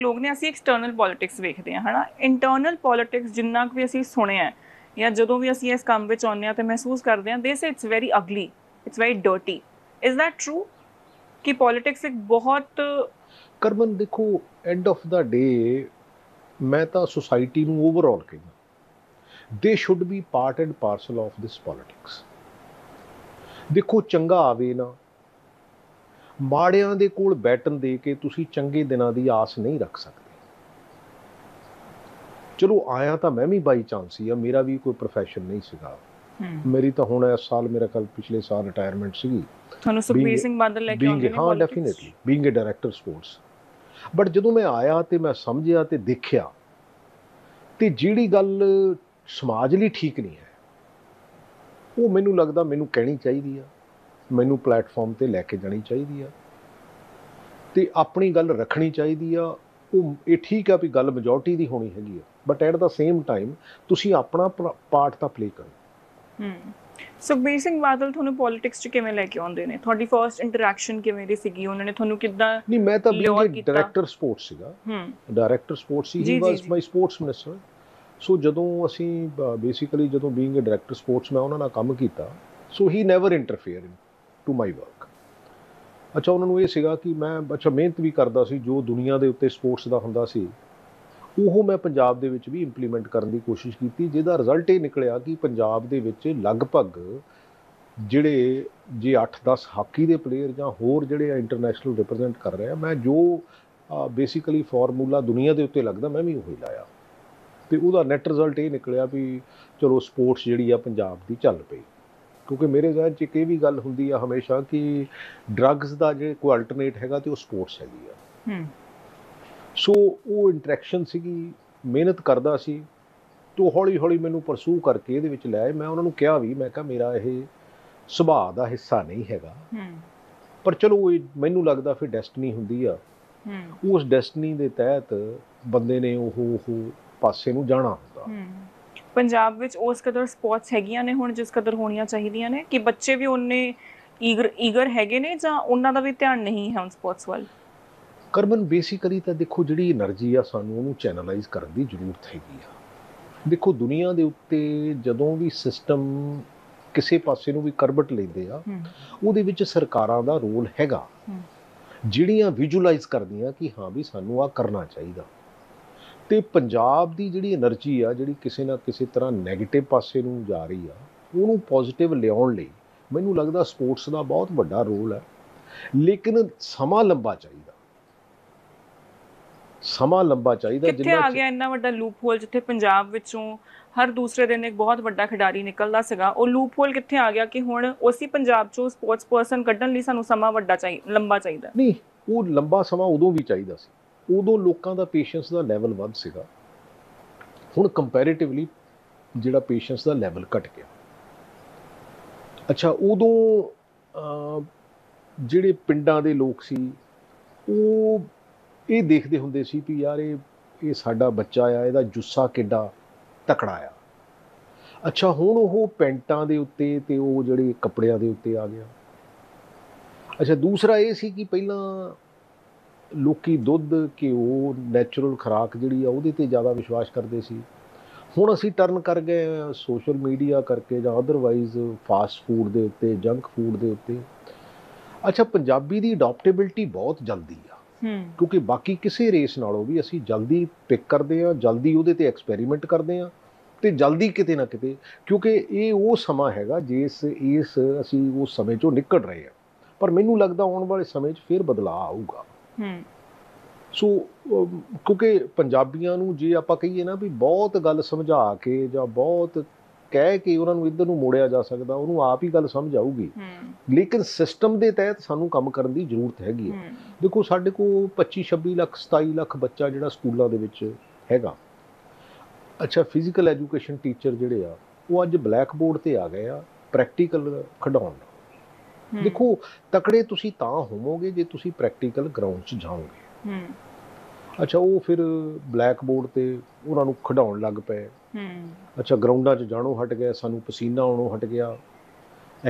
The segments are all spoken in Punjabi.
ਲੋਕ ਨੇ ਅਸੀਂ ਐਕਸਟਰਨਲ ਪੋਲਿਟਿਕਸ ਵੇਖਦੇ ਹਾਂ ਹਨਾ। ਇੰਟਰਨਲ ਪੋਲਿਟਿਕਸ ਜਿੰਨਾ ਕੁ ਵੀ ਅਸੀਂ ਸੁਣਿਆ ਜਾਂ ਜਦੋਂ ਵੀ ਅਸੀਂ ਇਸ ਕੰਮ ਵਿੱਚ ਆਉਂਦੇ ਹਾਂ ਤੇ ਮਹਿਸੂਸ ਕਰਦੇ ਹਾਂ, ਦੇ ਸੇ ਇਟਸ ਵੈਰੀ ਅਗਲੀ, it's very dirty. Is that true ਕਿ ਪੋਲਿਟਿਕਸ ਇੱਕ ਬਹੁਤ ਕਰਮਨ ਦੇਖੋ, ਐਂਡ ਆਫ ਦਾ ਡੇ ਮੈਂ ਤਾਂ ਸੁਸਾਇਟੀ ਨੂੰ ਓਵਰਆਲ ਕਹਿੰਦਾ ਦੇ should be part and parcel of this politics. ਦੇਖੋ ਚੰਗਾ ਆਵੇ ਨਾ, ਮਾੜਿਆਂ ਦੇ ਕੋਲ ਬੈਟਨ ਦੇ ਕੇ ਤੁਸੀਂ ਚੰਗੇ ਦਿਨਾਂ ਦੀ ਆਸ ਨਹੀਂ ਰੱਖ ਸਕਦੇ। ਚਲੋ ਆਇਆ ਤਾਂ ਮੈਂ ਵੀ ਬਾਈ ਚਾਂਸ ਹੀ ਆ, ਮੇਰਾ ਵੀ ਕੋਈ ਪ੍ਰੋਫੈਸ਼ਨ ਨਹੀਂ ਸੀਗਾ। ਮੇਰੀ ਤਾਂ ਹੁਣ ਇਸ ਸਾਲ ਮੇਰਾ ਕੱਲ ਪਿਛਲੇ ਸਾਲ ਰਿਟਾਇਰਮੈਂਟ ਸੀਗੀ। ਤੁਹਾਨੂੰ ਸੁਖਬੀਰ ਸਿੰਘ ਬਾਦਲ ਲੈ ਕੇ ਆਉਂਦੇ ਨੇ ਹਾਂ politics? Definitely being a director sports. But ਜਦੋਂ ਮੈਂ ਆਇਆ ਤੇ ਮੈਂ ਸਮਝਿਆ ਤੇ ਦੇਖਿਆ ਤੇ ਜਿਹੜੀ ਗੱਲ ਸਮਾਜ ਲਈ ਠੀਕ ਨਹੀਂ ਹੈ ਉਹ ਮੈਨੂੰ ਲੱਗਦਾ ਮੈਨੂੰ ਕਹਿਣੀ ਚਾਹੀਦੀ ਆ, ਮੈਨੂੰ ਪਲੇਟਫਾਰਮ ਤੇ ਲੈ ਕੇ ਜਾਣੀ ਚਾਹੀਦੀ ਆ ਤੇ ਆਪਣੀ ਗੱਲ ਰੱਖਣੀ ਚਾਹੀਦੀ ਆ। ਉਹ ਇਹ ਠੀਕ ਆ ਵੀ ਗੱਲ ਮੈਜੋਰਟੀ ਦੀ ਹੋਣੀ ਹੈਗੀ ਆ, but at the same time ਤੁਸੀਂ ਆਪਣਾ ਪਾਰਟ ਤਾਂ ਪਲੇ ਕਰੋ। ਸੁਖਬੀਰ ਸਿੰਘ ਬਾਦਲ ਤੁਹਾਨੂੰ ਪੋਲਿਟਿਕਸ 'ਚ ਕਿਵੇਂ ਲੈ ਕੇ ਆਉਂਦੇ ਨੇ? ਤੁਹਾਡੀ ਫਰਸਟ ਇੰਟਰੈਕਸ਼ਨ ਕਿਵੇਂ ਦੀ ਸੀਗੀ? ਉਹਨਾਂ ਨੇ ਤੁਹਾਨੂੰ ਕਿੱਦਾਂ? ਨਹੀਂ, ਮੈਂ ਤਾਂ ਬੀਇੰਗ ਡਾਇਰੈਕਟਰ ਸਪੋਰਟਸ ਸੀਗਾ। ਡਾਇਰੈਕਟਰ ਸਪੋਰਟਸ ਹੀ ਵਾਸ ਮਾਈ ਸਪੋਰਟਸ ਮਿਨਿਸਟਰ। ਸੋ ਜਦੋਂ ਅਸੀਂ ਬੇਸਿਕਲੀ ਜਦੋਂ ਬੀਇੰਗ ਅ ਡਾਇਰੈਕਟਰ ਸਪੋਰਟਸ ਮੈਂ ਉਹਨਾਂ ਨਾਲ ਕੰਮ ਕੀਤਾ, ਸੋ ਹੀ never interfere to my work. ਅੱਛਾ, ਉਹਨਾਂ ਨੂੰ ਇਹ ਸੀਗਾ ਕਿ ਮੈਂ ਮਿਹਨਤ ਵੀ ਕਰਦਾ ਸੀ, ਜੋ ਦੁਨੀਆ ਦੇ ਉੱਤੇ ਸਪੋਰਟਸ ਦਾ ਹੁੰਦਾ ਸੀ ਉਹ ਮੈਂ ਪੰਜਾਬ ਦੇ ਵਿੱਚ ਵੀ ਇੰਪਲੀਮੈਂਟ ਕਰਨ ਦੀ ਕੋਸ਼ਿਸ਼ ਕੀਤੀ, ਜਿਹਦਾ ਰਿਜ਼ਲਟ ਇਹ ਨਿਕਲਿਆ ਕਿ ਪੰਜਾਬ ਦੇ ਵਿੱਚ ਲਗਭਗ ਜਿਹੜੇ ਜੇ 8-10 ਹਾਕੀ ਦੇ ਪਲੇਅਰ ਜਾਂ ਹੋਰ ਜਿਹੜੇ ਇੰਟਰਨੈਸ਼ਨਲ ਰਿਪਰੈਜ਼ੈਂਟ ਕਰ ਰਹੇ ਆ, ਮੈਂ ਜੋ ਬੇਸਿਕਲੀ ਫਾਰਮੂਲਾ ਦੁਨੀਆ ਦੇ ਉੱਤੇ ਲੱਗਦਾ ਮੈਂ ਵੀ ਉਹੀ ਲਾਇਆ ਤੇ ਉਹਦਾ ਨੈਟ ਰਿਜ਼ਲਟ ਇਹ ਨਿਕਲਿਆ ਵੀ ਚਲੋ ਸਪੋਰਟਸ ਜਿਹੜੀ ਆ ਪੰਜਾਬ ਦੀ ਚੱਲ ਪਈ। ਕਿਉਂਕਿ ਮੇਰੇ ਜ਼ਿਹਨ 'ਚ ਇੱਕ ਇਹ ਵੀ ਗੱਲ ਹੁੰਦੀ ਆ ਹਮੇਸ਼ਾ ਕਿ ਡਰੱਗਸ ਦਾ ਜੇ ਕੋਈ ਅਲਟਰਨੇਟ ਹੈਗਾ ਤੇ ਉਹ ਸਪੋਰਟਸ ਹੈਗੀ ਆ। ਸੋ ਉਹ ਇੰਟਰੈਕਸ਼ਨ ਸੀਗੀ, ਮਿਹਨਤ ਕਰਦਾ ਸੀ ਤੋ ਹੌਲੀ ਹੌਲੀ ਮੈਨੂੰ ਪਰਸੂ ਕਰਕੇ ਇਹਦੇ ਵਿੱਚ ਲੈ ਆਏ। ਮੈਂ ਉਹਨਾਂ ਨੂੰ ਕਿਹਾ ਵੀ, ਮੈਂ ਕਿਹਾ ਮੇਰਾ ਇਹ ਸੁਭਾਅ ਦਾ ਹਿੱਸਾ ਨਹੀਂ ਹੈਗਾ, ਪਰ ਚਲੋ ਇਹ ਮੈਨੂੰ ਲੱਗਦਾ ਫਿਰ ਡੈਸਟਨੀ ਹੁੰਦੀ ਆ। ਉਸ ਡੈਸਟਨੀ ਦੇ ਤਹਿਤ ਬੰਦੇ ਨੇ ਉਹ ਪਾਸੇ ਨੂੰ ਜਾਣਾ ਹੁੰਦਾ। ਪੰਜਾਬ ਵਿੱਚ ਉਸ ਕਦਰ ਸਪੋਰਟਸ ਹੈਗੀਆਂ ਨੇ ਹੁਣ ਜਿਸ ਕਦਰ ਹੋਣੀਆਂ ਚਾਹੀਦੀਆਂ ਨੇ ਕਿ ਬੱਚੇ ਵੀ ਉਹਨੇ ਈਗਰ ਹੈਗੇ ਨੇ ਜਾਂ ਉਹਨਾਂ ਦਾ ਵੀ ਧਿਆਨ ਨਹੀਂ ਹੈ ਹੁਣ ਸਪੋਰਟਸ ਵੱਲ? ਕਰਮਨ ਬੇਸਿਕਲੀ ਤਾਂ ਦੇਖੋ ਜਿਹੜੀ એનર્ਜੀ ਆ ਸਾਨੂੰ ਉਹਨੂੰ ਚੈਨਲਾਈਜ਼ ਕਰਨ ਦੀ ਜ਼ਰੂਰਤ ਹੈਗੀ ਆ। ਦੇਖੋ ਦੁਨੀਆ ਦੇ ਉੱਤੇ ਜਦੋਂ ਵੀ ਸਿਸਟਮ ਕਿਸੇ ਪਾਸੇ ਨੂੰ ਵੀ ਕਰਵਟ ਲੈਂਦੇ ਆ ਉਹਦੇ ਵਿੱਚ ਸਰਕਾਰਾਂ ਦਾ ਰੋਲ ਹੈਗਾ, ਜਿਹੜੀਆਂ ਵਿਜ਼ੂਅਲਾਈਜ਼ ਕਰਦੀਆਂ ਕਿ ਹਾਂ ਵੀ ਸਾਨੂੰ ਆਹ ਕਰਨਾ ਚਾਹੀਦਾ। ਤੇ ਪੰਜਾਬ ਦੀ ਜਿਹੜੀ એનર્ਜੀ ਆ ਜਿਹੜੀ ਕਿਸੇ ਨਾ ਕਿਸੇ ਤਰ੍ਹਾਂ ਨੈਗੇਟਿਵ ਪਾਸੇ ਨੂੰ ਜਾ ਰਹੀ ਆ, ਉਹਨੂੰ ਪੋਜ਼ਿਟਿਵ ਲਿਆਉਣ ਲਈ ਮੈਨੂੰ ਲੱਗਦਾ ਸਪੋਰਟਸ ਦਾ ਬਹੁਤ ਵੱਡਾ ਰੋਲ ਹੈ। ਲੇਕਿਨ ਸਮਾਂ ਲੰਬਾ ਚਾਹੀਦਾ, ਸਮਾਂ ਲੰਬਾ ਚਾਹੀਦਾ। ਕਿੱਥੇ ਆ ਗਿਆ ਇੰਨਾ ਵੱਡਾ ਲੂਪ ਹੋਲ ਜਿੱਥੇ ਪੰਜਾਬ ਵਿੱਚੋਂ ਹਰ ਦੂਸਰੇ ਦਿਨ ਇੱਕ ਬਹੁਤ ਵੱਡਾ ਖਿਡਾਰੀ ਨਿਕਲਦਾ ਸੀਗਾ? ਉਹ ਲੂਪ ਹੋਲ ਕਿੱਥੇ ਆ ਗਿਆ ਕਿ ਹੁਣ ਉਸੇ ਪੰਜਾਬ ਚੋਂ ਸਪੋਰਟਸ ਪਰਸਨ ਕੱਢਣ ਲਈ ਸਾਨੂੰ ਸਮਾਂ ਲੰਬਾ ਚਾਹੀਦਾ? ਨਹੀਂ, ਉਹ ਲੰਬਾ ਸਮਾਂ ਉਦੋਂ ਵੀ ਚਾਹੀਦਾ ਸੀ, ਉਦੋਂ ਲੋਕਾਂ ਦਾ ਪੇਸ਼ੈਂਸ ਦਾ ਲੈਵਲ ਵੱਧ ਸੀਗਾ। ਹੁਣ ਕੰਪੈਰੀਟਿਵਲੀ ਜਿਹੜਾ ਪੇਸ਼ੈਂਸ ਦਾ ਲੈਵਲ ਘਟ ਗਿਆ। ਅੱਛਾ, ਉਦੋਂ ਜਿਹੜੇ ਪਿੰਡਾਂ ਦੇ ਲੋਕ ਸੀ ਉਹ ਇਹ ਦੇਖਦੇ ਹੁੰਦੇ ਸੀ ਵੀ ਯਾਰ ਇਹ ਸਾਡਾ ਬੱਚਾ ਆ, ਇਹਦਾ ਜੁੱਸਾ ਕਿੱਡਾ ਤਕੜਾ ਆ। ਅੱਛਾ, ਹੁਣ ਉਹ ਪੈਂਟਾਂ ਦੇ ਉੱਤੇ ਤੇ ਉਹ ਜਿਹੜੇ ਕੱਪੜਿਆਂ ਦੇ ਉੱਤੇ ਆ ਗਿਆ। ਅੱਛਾ, ਦੂਸਰਾ ਇਹ ਸੀ ਕਿ ਪਹਿਲਾਂ ਲੋਕੀ ਦੁੱਧ ਘਿਓ ਨੈਚੁਰਲ ਖੁਰਾਕ ਜਿਹੜੀ ਆ ਉਹਦੇ 'ਤੇ ਜ਼ਿਆਦਾ ਵਿਸ਼ਵਾਸ ਕਰਦੇ ਸੀ। ਹੁਣ ਅਸੀਂ ਟਰਨ ਕਰ ਗਏ ਸੋਸ਼ਲ ਮੀਡੀਆ ਕਰਕੇ ਜਾਂ ਅਦਰਵਾਈਜ਼ ਫਾਸਟ ਫੂਡ ਦੇ ਉੱਤੇ, ਜੰਕ ਫੂਡ ਦੇ ਉੱਤੇ। ਅੱਛਾ, ਪੰਜਾਬੀ ਦੀ ਅਡਾਪਟੇਬਿਲਿਟੀ ਬਹੁਤ ਜਲਦੀ ਆ ਕਿਉਂਕਿ ਬਾਕੀ ਕਿਸੇ ਰੇਸ ਨਾਲੋਂ ਵੀ ਅਸੀਂ ਜਲਦੀ ਪਿਕ ਕਰਦੇ ਹਾਂ, ਜਲਦੀ ਉਹਦੇ 'ਤੇ ਐਕਸਪੈਰੀਮੈਂਟ ਕਰਦੇ ਹਾਂ ਤੇ ਜਲਦੀ ਕਿਤੇ ਨਾ ਕਿਤੇ, ਕਿਉਂਕਿ ਇਹ ਉਹ ਸਮਾਂ ਹੈਗਾ ਇਸ ਅਸੀਂ ਉਸ ਸਮੇਂ 'ਚੋਂ ਨਿਕਲ ਰਹੇ ਹਾਂ। ਪਰ ਮੈਨੂੰ ਲੱਗਦਾ ਆਉਣ ਵਾਲੇ ਸਮੇਂ 'ਚ ਫਿਰ ਬਦਲਾਅ ਆਊਗਾ। ਸੋ ਕਿਉਂਕਿ ਪੰਜਾਬੀਆਂ ਨੂੰ ਜੇ ਆਪਾਂ ਕਹੀਏ ਨਾ ਵੀ ਬਹੁਤ ਗੱਲ ਸਮਝਾ ਕੇ ਜਾਂ ਬਹੁਤ ਕਹਿ ਕੇ ਉਹਨਾਂ ਨੂੰ ਇੱਧਰ ਨੂੰ ਮੋੜਿਆ ਜਾ ਸਕਦਾ, ਉਹਨੂੰ ਆਪ ਹੀ ਗੱਲ ਸਮਝ ਆਊਗੀ। ਲੇਕਿਨ ਸਿਸਟਮ ਦੇ ਤਹਿਤ ਸਾਨੂੰ ਕੰਮ ਕਰਨ ਦੀ ਜ਼ਰੂਰਤ ਹੈਗੀ ਹੈ। ਦੇਖੋ ਸਾਡੇ ਕੋਲ 25-26 ਲੱਖ 27 ਲੱਖ ਬੱਚਾ ਜਿਹੜਾ ਸਕੂਲਾਂ ਦੇ ਵਿੱਚ ਹੈਗਾ। ਅੱਛਾ, ਫਿਜ਼ੀਕਲ ਐਜੂਕੇਸ਼ਨ ਟੀਚਰ ਜਿਹੜੇ ਆ ਉਹ ਅੱਜ ਬਲੈਕ ਬੋਰਡ 'ਤੇ ਆ ਗਏ ਆ ਪ੍ਰੈਕਟੀਕਲ ਖਿਡਾਉਣ। ਦੇਖੋ ਤਕੜੇ ਤੁਸੀਂ ਤਾਂ ਹੋਵੋਗੇ ਜੇ ਤੁਸੀਂ ਪ੍ਰੈਕਟੀਕਲ ਗਰਾਊਂਡ 'ਚ ਜਾਓਗੇ। ਅੱਛਾ, ਉਹ ਫਿਰ ਬਲੈਕ ਬੋਰਡ 'ਤੇ ਉਹਨਾਂ ਨੂੰ ਖਿਡਾਉਣ ਲੱਗ ਪਏ। ਅੱਛਾ, ਗਰਾਊਂਡਾਂ 'ਚ ਜਾਣੋਂ ਹਟ ਗਏ, ਸਾਨੂੰ ਪਸੀਨਾ ਆਉਣੋਂ ਹਟ ਗਿਆ,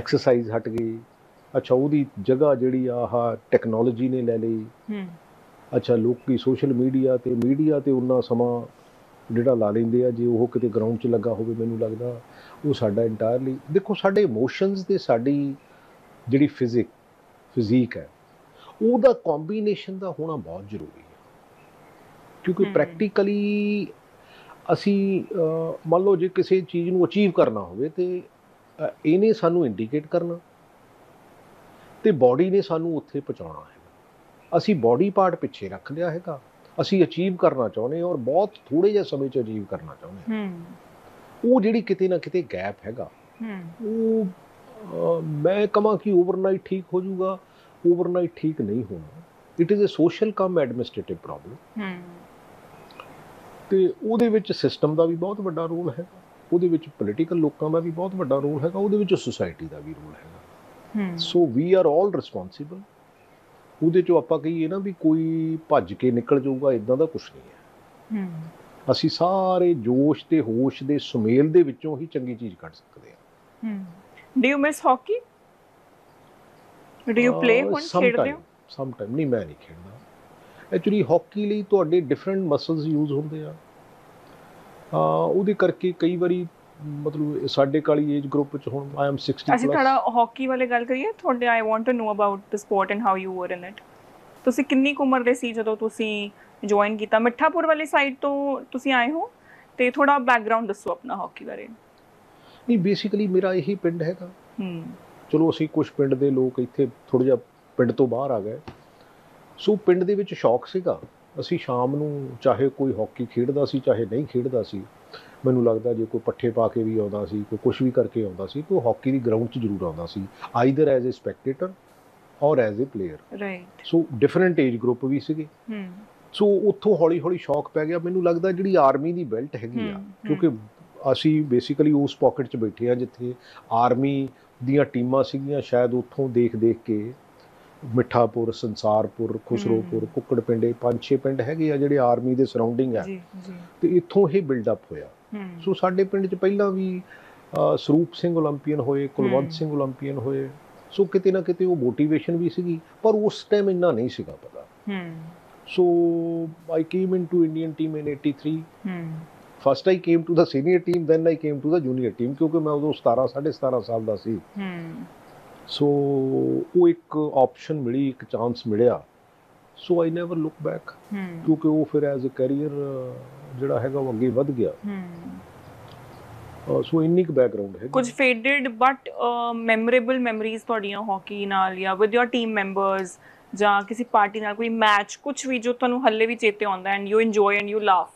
ਐਕਸਰਸਾਈਜ਼ ਹਟ ਗਈ। ਅੱਛਾ, ਉਹਦੀ ਜਗ੍ਹਾ ਜਿਹੜੀ ਆਹ ਟੈਕਨੋਲੋਜੀ ਨੇ ਲੈ ਲਈ। ਅੱਛਾ ਲੋਕੀ ਸੋਸ਼ਲ ਮੀਡੀਆ ਤੇ ਉਹਨਾਂ ਸਮਾਂ ਜਿਹੜਾ ਲਾ ਲੈਂਦੇ ਆ, ਜੇ ਉਹ ਕਿਤੇ ਗਰਾਊਂਡ 'ਚ ਲੱਗਾ ਹੋਵੇ ਮੈਨੂੰ ਲੱਗਦਾ ਉਹ ਸਾਡਾ ਇੰਟਾਇਰਲੀ, ਦੇਖੋ ਸਾਡੇ ਇਮੋਸ਼ਨਸ ਤੇ ਸਾਡੀ ਜਿਹੜੀ ਫਿਜ਼ੀਕ ਹੈ ਉਹਦਾ ਕੰਬੀਨੇਸ਼ਨ ਦਾ ਹੋਣਾ ਬਹੁਤ ਜ਼ਰੂਰੀ ਹੈ, ਕਿਉਂਕਿ ਪ੍ਰੈਕਟੀਕਲੀ ਅਸੀਂ ਮੰਨ ਲਓ ਜੇ ਕਿਸੇ ਚੀਜ਼ ਨੂੰ ਅਚੀਵ ਕਰਨਾ ਹੋਵੇ ਤੇ ਇਹਨੇ ਸਾਨੂੰ ਇੰਡੀਕੇਟ ਕਰਨਾ ਤੇ ਬਾਡੀ ਨੇ ਸਾਨੂੰ ਉੱਥੇ ਪਹੁੰਚਾਉਣਾ ਹੈਗਾ। ਅਸੀਂ ਬਾਡੀ ਪਾਰਟ ਪਿੱਛੇ ਰੱਖ ਲਿਆ ਹੈਗਾ, ਅਸੀਂ ਅਚੀਵ ਕਰਨਾ ਚਾਹੁੰਦੇ ਹਾਂ ਔਰ ਬਹੁਤ ਥੋੜੇ ਜਿਹੇ ਸਮੇਂ 'ਚ ਅਚੀਵ ਕਰਨਾ ਚਾਹੁੰਦੇ ਹਾਂ। ਉਹ ਜਿਹੜੀ ਕਿਤੇ ਨਾ ਕਿਤੇ ਗੈਪ ਹੈਗਾ ਉਹ ਮੈਂ ਕਹਾਂ ਕਿ ਓਵਰਨਾਈਟ ਠੀਕ ਹੋ ਜਾਊਗਾ, ਓਵਰਨਾਈਟ ਠੀਕ ਨਹੀਂ ਹੋਣਾ। It is a social come administrative problem ਤੇ ਉਹਦੇ ਵਿੱਚ ਸਿਸਟਮ ਦਾ ਵੀ ਬਹੁਤ ਵੱਡਾ ਰੋਲ ਹੈਗਾ, ਉਹਦੇ ਵਿੱਚ ਪੋਲੀਟੀਕਲ ਲੋਕਾਂ ਦਾ ਵੀ ਬਹੁਤ ਵੱਡਾ ਰੋਲ ਹੈਗਾ, ਉਹਦੇ ਵਿੱਚ ਸੁਸਾਇਟੀ ਦਾ ਵੀ ਰੋਲ ਹੈਗਾ। ਸੋ ਵੀ ਆਰ ਆਲ ਰਿਸਪੌਂਸਿਬਲ। ਉਹਦੇ 'ਚੋਂ ਆਪਾਂ ਕਹੀਏ ਨਾ ਵੀ ਕੋਈ ਭੱਜ ਕੇ ਨਿਕਲ ਜਾਊਗਾ, ਇੱਦਾਂ ਦਾ ਕੁਛ ਨਹੀਂ ਹੈ। ਅਸੀਂ ਸਾਰੇ ਜੋਸ਼ ਤੇ ਹੋਸ਼ ਦੇ ਸੁਮੇਲ ਦੇ ਵਿੱਚੋਂ ਹੀ ਚੰਗੀ ਚੀਜ਼ ਕੱਢ ਸਕਦੇ ਹਾਂ। Do you miss hockey? Do you play ਹੁਣ ਖੇਡਦੇ ਹੋ? ਸਮ ਟਾਈਮ ਨਹੀਂ, ਮੈਂ ਨਹੀਂ ਖੇਡਦਾ ਐਕਚੁਅਲੀ। ਹਾਕੀ ਲਈ ਤੁਹਾਡੇ ਡਿਫਰੈਂਟ ਮਸਲਸ ਯੂਜ਼ ਹੁੰਦੇ ਆ, ਉਹਦੇ ਕਰਕੇ ਕਈ ਵਾਰੀ ਮਤਲਬ ਸਾਡੇ ਕਾਲੀ ਏਜ ਗਰੁੱਪ 'ਚ ਹੁਣ ਆਈ ਐਮ 60 ਪਲੱਸ। ਅਸੀਂ ਥੋੜਾ ਹਾਕੀ ਵਾਲੇ ਗੱਲ ਕਰੀਏ ਤੁਹਾਡੇ। I want to know about the support and how you were in it. ਤੁਸੀਂ ਕਿੰਨੀ ਕੁ ਉਮਰ ਦੇ ਸੀ ਜਦੋਂ ਤੁਸੀਂ ਜੁਆਇਨ ਕੀਤਾ? ਮਿੱਠਾਪੁਰ ਵਾਲੀ ਸਾਈਡ ਤੋਂ ਤੁਸੀਂ ਆਏ ਹੋ ਤੇ ਥੋੜਾ ਬੈਕਗ੍ਰਾਉਂਡ ਦੱਸੋ ਆਪਣਾ ਹਾਕੀ ਬਾਰੇ। ਨਹੀਂ, ਬੇਸਿਕਲੀ ਮੇਰਾ ਇਹੀ ਪਿੰਡ ਹੈਗਾ। ਚਲੋ ਅਸੀਂ ਕੁਝ ਪਿੰਡ ਦੇ ਲੋਕ ਇੱਥੇ ਥੋੜ੍ਹਾ ਜਿਹਾ ਪਿੰਡ ਤੋਂ ਬਾਹਰ ਆ ਗਏ, ਸੋ ਪਿੰਡ ਦੇ ਵਿੱਚ ਸ਼ੌਕ ਸੀਗਾ। ਅਸੀਂ ਸ਼ਾਮ ਨੂੰ ਚਾਹੇ ਕੋਈ ਹਾਕੀ ਖੇਡਦਾ ਸੀ ਚਾਹੇ ਨਹੀਂ ਖੇਡਦਾ ਸੀ, ਮੈਨੂੰ ਲੱਗਦਾ ਜੇ ਕੋਈ ਪੱਠੇ ਪਾ ਕੇ ਵੀ ਆਉਂਦਾ ਸੀ, ਕੋਈ ਕੁਛ ਵੀ ਕਰਕੇ ਆਉਂਦਾ ਸੀ, ਤਾਂ ਉਹ ਹਾਕੀ ਦੀ ਗਰਾਊਂਡ 'ਚ ਜ਼ਰੂਰ ਆਉਂਦਾ ਸੀ, ਆਈਦਰ ਐਜ਼ ਏ ਸਪੈਕਟੇਟਰ ਔਰ as a player. Right. So different age group ਵੀ ਸੀਗੇ। ਸੋ ਉੱਥੋਂ ਹੌਲੀ ਹੌਲੀ ਸ਼ੌਕ ਪੈ ਗਿਆ। ਮੈਨੂੰ ਲੱਗਦਾ ਜਿਹੜੀ ਆਰਮੀ ਦੀ ਬੈਲਟ ਹੈਗੀ ਆ, ਕਿਉਂਕਿ ਅਸੀਂ ਬੇਸਿਕਲੀ ਉਸ ਪਾਕਟ 'ਚ ਬੈਠੇ ਹਾਂ ਜਿੱਥੇ ਆਰਮੀ ਦੀਆਂ ਟੀਮਾਂ ਸੀਗੀਆਂ, ਸ਼ਾਇਦ ਉੱਥੋਂ ਦੇਖ ਦੇਖ ਕੇ ਮਿੱਠਾਪੁਰ, ਸੰਸਾਰਪੁਰ, ਖੁਸਰੋਪੁਰ, ਕੁੱਕੜ ਪਿੰਡੇ 5-6 ਪਿੰਡ ਹੈਗੇ ਆ ਜਿਹੜੇ ਆਰਮੀ ਦੇ ਸਰਾਊਂਡਿੰਗ ਆ, ਤੇ ਇੱਥੋਂ ਇਹ ਬਿਲਡਅਪ ਹੋਇਆ। ਸੋ ਸਾਡੇ ਪਿੰਡ 'ਚ ਪਹਿਲਾਂ ਵੀ ਸਰੂਪ ਸਿੰਘ ਓਲੰਪੀਅਨ ਹੋਏ, ਕੁਲਵੰਤ ਸਿੰਘ ਓਲੰਪੀਅਨ ਹੋਏ। ਸੋ ਕਿਤੇ ਨਾ ਕਿਤੇ ਉਹ ਮੋਟੀਵੇਸ਼ਨ ਵੀ ਸੀਗੀ, ਪਰ ਉਸ ਟਾਈਮ ਇੰਨਾ ਨਹੀਂ ਸੀਗਾ ਪਤਾ। ਸੋ ਆਈ came in to Indian team in 83। First I came to the senior team, then I came to the junior team, ਕਿਉਂਕਿ ਮੈਂ ਉਦੋਂ 17 ਸਾਲ ਦਾ ਸੀ। ਸੋ ਉਹ ਇੱਕ ਆਪਸ਼ਨ ਮਿਲੀ, ਇੱਕ ਚਾਂਸ ਮਿਲਿਆ। ਸੋ ਆਈ ਨੈਵਰ ਲੁੱਕ ਬੈਕ, ਕਿਉਂਕਿ ਉਹ ਫਿਰ ਐਜ਼ ਅ ਕੈਰੀਅਰ ਜਿਹੜਾ ਹੈਗਾ ਉਹ ਅੱਗੇ ਵੱਧ ਗਿਆ। ਸੋ ਇੰਨੀ ਕੁ ਬੈਕਗ੍ਰਾਉਂਡ ਹੈ। ਕੁਝ ਫੇਡਡ ਬਟ ਮੈਮੋਰੇਬਲ ਮੈਮਰੀਜ਼ ਤੁਹਾਡੀਆਂ ਹਾਕੀ ਨਾਲ ਜਾਂ ਵਿਦ ਯੋਰ ਟੀਮ ਮੈਂਬਰਸ ਜਾਂ ਕਿਸੇ ਪਾਰਟੀ ਨਾਲ ਕੋਈ ਮੈਚ, ਕੁਝ ਵੀ ਜੋ ਤੁਹਾਨੂੰ ਹੱਲੇ ਵੀ ਚੇਤੇ ਆਉਂਦਾ and you enjoy and you laugh?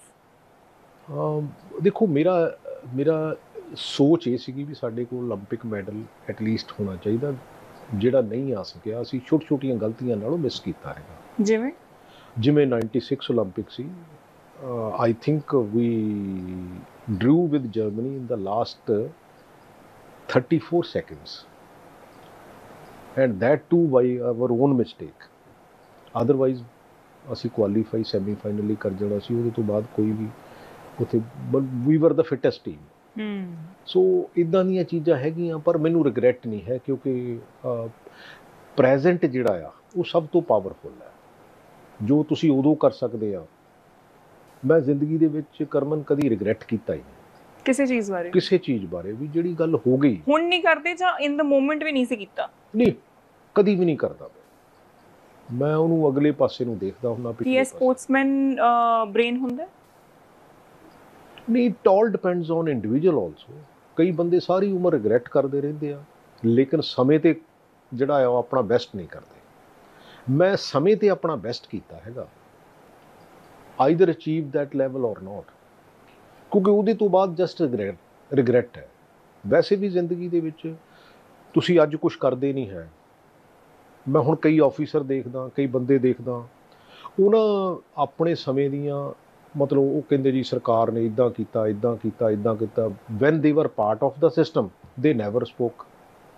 ਦੇਖੋ ਮੇਰਾ ਸੋਚ ਇਹ ਸੀਗੀ ਵੀ ਸਾਡੇ ਕੋਲ ਓਲੰਪਿਕ ਮੈਡਲ ਐਟਲੀਸਟ ਹੋਣਾ ਚਾਹੀਦਾ। ਜਿਹੜਾ ਨਹੀਂ ਆ ਸਕਿਆ, ਅਸੀਂ ਛੋਟੀ ਛੋਟੀਆਂ ਗਲਤੀਆਂ ਨਾਲੋਂ ਮਿਸ ਕੀਤਾ ਹੈਗਾ। ਜਿਵੇਂ 96 Olympic C, I think we ਡਰੂ with Germany in the last 34 seconds and that too by our own mistake. Otherwise ਅਸੀਂ ਕੁਆਲੀਫਾਈ ਸੈਮੀਫਾਈਨਲ ਹੀ ਕਰ ਜਾਣਾ ਸੀ। ਉਹਦੇ ਤੋਂ ਬਾਅਦ ਕੋਈ ਵੀ ਉੱਥੇ ਵੀ ਵਰ ਦਾ ਫਿਟੈਸਟ ਟੀਮ। ਸੋ ਇੱਦਾਂ ਦੀਆਂ ਚੀਜ਼ਾਂ ਹੈਗੀਆਂ, ਪਰ ਮੈਨੂੰ ਰਿਗਰੈਟ ਨਹੀਂ ਹੈ, ਕਿਉਂਕਿ ਪ੍ਰੈਜ਼ੈਂਟ ਜਿਹੜਾ ਆ ਉਹ ਸਭ ਤੋਂ ਪਾਵਰਫੁਲ ਹੈ। ਜੋ ਤੁਸੀਂ ਉਦੋਂ ਕਰ ਸਕਦੇ ਆ, ਮੈਂ ਜ਼ਿੰਦਗੀ ਦੇ ਵਿੱਚ ਕਰਮਨ ਕਦੀ ਰਿਗਰੈਟ ਕੀਤਾ ਹੀ ਨਹੀਂ ਕਿਸੇ ਚੀਜ਼ ਬਾਰੇ। ਕਿਸੇ ਚੀਜ਼ ਬਾਰੇ ਵੀ ਜਿਹੜੀ ਗੱਲ ਹੋ ਗਈ ਹੁਣ ਨਹੀਂ ਕਰਦੇ ਜਾਂ ਇਨ ਦ ਮੋਮੈਂਟ ਵੀ ਨਹੀਂ ਸੀ ਕੀਤਾ? ਨਹੀਂ, ਕਦੀ ਵੀ ਨਹੀਂ ਕਰਦਾ ਮੈਂ ਉਹਨੂੰ ਅਗਲੇ ਪਾਸੇ ਨੂੰ ਦੇਖਦਾ ਹੁੰਦਾ। ਕੀ ਸਪੋਰਟਸਮੈਨ ਬ੍ਰੇਨ ਹੁੰਦਾ? ਨਹੀਂ, it all depends on individual also. ਕਈ ਬੰਦੇ ਸਾਰੀ ਉਮਰ ਰਿਗਰੈਟ ਕਰਦੇ ਰਹਿੰਦੇ ਆ, ਲੇਕਿਨ ਸਮੇਂ ਤੇ ਜਿਹੜਾ ਆ ਉਹ ਆਪਣਾ ਬੈਸਟ ਨਹੀਂ ਕਰਦੇ। ਮੈਂ ਸਮੇਂ ਤੇ ਆਪਣਾ ਬੈਸਟ ਕੀਤਾ ਹੈਗਾ, ਆਈਦਰ ਅਚੀਵ ਦੈਟ ਲੈਵਲ ਔਰ ਨੋਟ, ਕਿਉਂਕਿ ਉਹਦੇ ਤੋਂ ਬਾਅਦ ਜਸਟ ਰਿਗਰੈਟ ਹੈ। ਵੈਸੇ ਵੀ ਜ਼ਿੰਦਗੀ ਦੇ ਵਿੱਚ ਤੁਸੀਂ ਅੱਜ ਕੁਛ ਕਰਦੇ ਨਹੀਂ ਹੈ। ਮੈਂ ਹੁਣ ਕਈ ਆਫੀਸਰ ਦੇਖਦਾ, ਕਈ ਬੰਦੇ ਦੇਖਦਾ, ਉਹਨਾਂ ਆਪਣੇ ਸਮੇਂ ਦੀਆਂ ਮਤਲਬ ਉਹ ਕਹਿੰਦੇ ਜੀ ਸਰਕਾਰ ਨੇ ਇੱਦਾਂ ਕੀਤਾ, ਇੱਦਾਂ ਕੀਤਾ, ਇੱਦਾਂ ਕੀਤਾ। ਵੈਨ ਦੇ ਵਰ ਪਾਰਟ ਆਫ ਦਾ ਸਿਸਟਮ ਦੇ ਨੈਵਰ ਸਪੋਕ।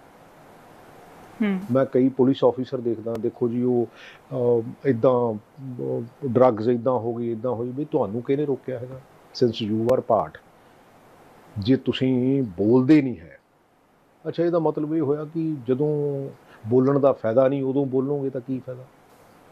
ਮੈਂ ਕਈ ਪੁਲਿਸ ਆਫੀਸਰ ਦੇਖਦਾ, ਦੇਖੋ ਜੀ ਉਹ ਇੱਦਾਂ ਡਰੱਗਸ ਇੱਦਾਂ ਹੋ ਗਈ, ਇੱਦਾਂ ਹੋਈ, ਵੀ ਤੁਹਾਨੂੰ ਕਿਹਨੇ ਰੋਕਿਆ ਹੈਗਾ? Since you are part. ਜੇ ਤੁਸੀਂ ਬੋਲਦੇ ਨਹੀਂ ਹੈ, ਅੱਛਾ ਇਹਦਾ ਮਤਲਬ ਇਹ ਹੋਇਆ ਕਿ ਜਦੋਂ ਬੋਲਣ ਦਾ ਫਾਇਦਾ ਨਹੀਂ ਉਦੋਂ ਬੋਲੋਗੇ ਤਾਂ ਕੀ ਫਾਇਦਾ?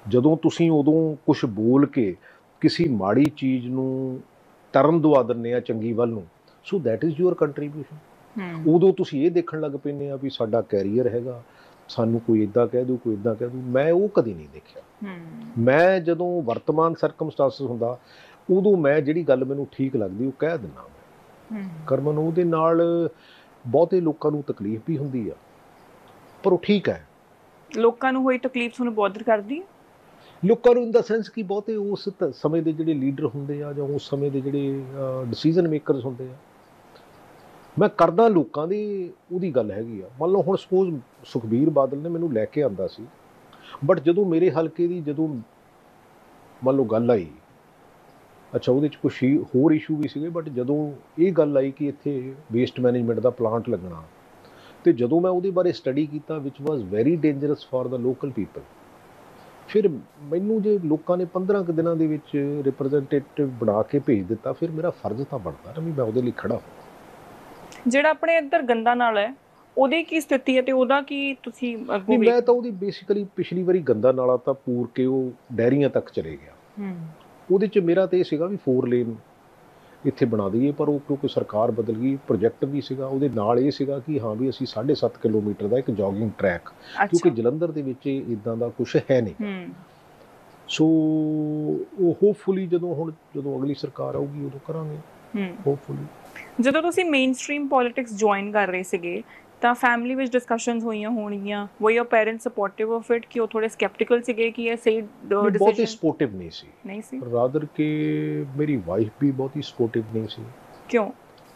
ਜਦੋਂ ਤੁਸੀਂ ਉਦੋਂ ਕੁਝ ਬੋਲ ਕੇ ਕਿਸੇ ਮਾੜੀ ਚੀਜ਼ ਨੂੰ ਤਰਨ ਦਵਾ ਦਿੰਦੇ ਆ ਚੰਗੀ ਵੱਲ ਨੂੰ, so that is your contribution. ਉਦੋਂ ਤੁਸੀਂ ਇਹ ਦੇਖਣ ਲੱਗ ਪੈਂਦੇ ਆ ਵੀ ਸਾਡਾ ਕੈਰੀਅਰ ਹੈਗਾ, ਸਾਨੂੰ ਕੋਈ ਇੱਦਾਂ ਕਹਿ ਦੂ, ਕੋਈ ਇੱਦਾਂ ਕਹਿ ਦੂ। ਮੈਂ ਉਹ ਕਦੀ ਨਹੀਂ ਦੇਖਿਆ। ਮੈਂ ਜਦੋਂ ਵਰਤਮਾਨ ਸਰਕਮਸਟੈਂਸਸ ਹੁੰਦਾ, ਉਦੋਂ ਮੈਂ ਜਿਹੜੀ ਗੱਲ ਮੈਨੂੰ ਠੀਕ ਲੱਗਦੀ ਉਹ ਕਹਿ ਦਿੰਦਾ ਮੈਂ। ਕਰਮਨ, ਉਹਦੇ ਨਾਲ ਬਹੁਤੇ ਲੋਕਾਂ ਨੂੰ ਤਕਲੀਫ ਵੀ ਹੁੰਦੀ ਆ, ਪਰ ਉਹ ਠੀਕ ਹੈ। ਲੋਕਾਂ ਨੂੰ ਹੋਈ ਤਕਲੀਫ ਤੁਹਾਨੂੰ ਬੋਦਰ ਕਰਦੀ ਹੈ? ਲੋਕਾਂ ਨੂੰ ਇਨ ਦਾ ਸੈਂਸ ਕਿ ਬਹੁਤੇ ਉਸ ਸਮੇਂ ਦੇ ਜਿਹੜੇ ਲੀਡਰ ਹੁੰਦੇ ਆ ਜਾਂ ਉਸ ਸਮੇਂ ਦੇ ਜਿਹੜੇ ਡਿਸੀਜ਼ਨ ਮੇਕਰਸ ਹੁੰਦੇ ਆ, ਮੈਂ ਕਰਦਾ ਲੋਕਾਂ ਦੀ ਉਹਦੀ ਗੱਲ ਹੈਗੀ ਆ। ਮੰਨ ਲਓ ਹੁਣ ਸਪੋਜ਼ ਸੁਖਬੀਰ ਬਾਦਲ ਨੇ ਮੈਨੂੰ ਲੈ ਕੇ ਆਂਦਾ ਸੀ, ਬਟ ਜਦੋਂ ਮੇਰੇ ਹਲਕੇ ਦੀ ਜਦੋਂ ਮੰਨ ਲਓ ਗੱਲ ਆਈ, ਅੱਛਾ ਉਹਦੇ 'ਚ ਕੁਛ ਹੋਰ ਇਸ਼ੂ ਵੀ ਸੀਗੇ, ਬਟ ਜਦੋਂ ਇਹ ਗੱਲ ਆਈ ਕਿ ਇੱਥੇ ਵੇਸਟ ਮੈਨੇਜਮੈਂਟ ਦਾ ਪਲਾਂਟ ਲੱਗਣਾ, ਅਤੇ ਜਦੋਂ ਮੈਂ ਉਹਦੇ ਬਾਰੇ ਸਟੱਡੀ ਕੀਤਾ ਵਿਚ ਵਾਜ਼ very dangerous for the local people, ਫਿਰ ਮੈਨੂੰ ਜੇ ਲੋਕਾਂ ਨੇ 15 ਕੁ ਦਿਨਾਂ ਦੇ ਵਿੱਚ ਰਿਪਰੈਜ਼ੈਂਟੇਟਿਵ ਬਣਾ ਕੇ ਭੇਜ ਦਿੱਤਾ, ਫਿਰ ਮੇਰਾ ਫਰਜ਼ ਤਾਂ ਬਣਦਾ ਨਾ ਵੀ ਮੈਂ ਉਹਦੇ ਲਈ ਖੜਾ ਹਾਂ। ਜਿਹੜਾ ਆਪਣੇ ਇੱਧਰ ਗੰਦਾ ਨਾਲਾ ਹੈ, ਉਹਦੀ ਕੀ ਸਥਿਤੀ ਹੈ ਤੇ ਉਹਦਾ ਕੀ ਤੁਸੀਂ ਅੱਗੋਂ? ਮੈਂ ਤਾਂ ਉਹਦੀ ਬੇਸਿਕਲੀ ਪਿਛਲੀ ਵਾਰੀ ਗੰਦਾ ਨਾਲਾ ਤਾਂ ਪੂਰ ਕੇ ਉਹ ਡੈਰੀਆਂ ਤੱਕ ਚਲੇ ਗਿਆ। ਉਹਦੇ 'ਚ ਮੇਰਾ ਤਾਂ ਇਹ ਸੀਗਾ ਵੀ 4 ਲੇਨ ਇੱਥੇ ਬਣਾ ਦਈਏ, ਪਰ ਉਹ ਕਿਉਂਕਿ ਸਰਕਾਰ ਬਦਲ ਗਈ, ਪ੍ਰੋਜੈਕਟ ਵੀ ਸੀਗਾ ਉਹਦੇ ਨਾਲ ਇਹ ਸੀਗਾ ਕਿ ਹਾਂ ਵੀ ਅਸੀਂ 7.5 ਕਿਲੋਮੀਟਰ ਦਾ ਇੱਕ ਜੋਗਿੰਗ ਟਰੈਕ, ਕਿਉਂਕਿ ਜਲੰਧਰ ਦੇ ਵਿੱਚ ਇੱਦਾਂ ਦਾ ਕੁਛ ਹੈ ਨਹੀਂ। ਸੋ ਉਹ ਹੋਪਫੁਲੀ ਜਦੋਂ ਅਗਲੀ ਸਰਕਾਰ ਆਊਗੀ ਉਦੋਂ ਕਰਾਂਗੇ ਹੋਪਫੁਲੀ। ਜਦੋਂ ਤੁਸੀਂ ਮੇਨ ਸਟ੍ਰੀਮ ਪੋਲਿਟਿਕਸ ਜੁਆਇਨ ਕਰ ਰਹੇ ਸੀਗੇ ਤਾਂ ਫੈਮਿਲੀ ਵਿੱਚ ਡਿਸਕਸ਼ਨਸ ਹੋਈਆਂ ਹੋਣਗੀਆਂ, ਵਰ your parents supportive of it ਕਿ ਉਹ ਥੋੜੇ ਸਕੈਪਟੀਕਲ ਸੀਗੇ ਕਿ ਇਹ ਸਹੀ ਡਿਸੀਜਨ? ਬਹੁਤੀ ਸਪੋਰਟਿਵ ਨਹੀਂ ਸੀ, ਰਾਦਰ ਕਿ ਮੇਰੀ ਵਾਈਫ ਵੀ ਬਹੁਤੀ ਸਪੋਰਟਿਵ ਨਹੀਂ ਸੀ। ਕਿਉਂ?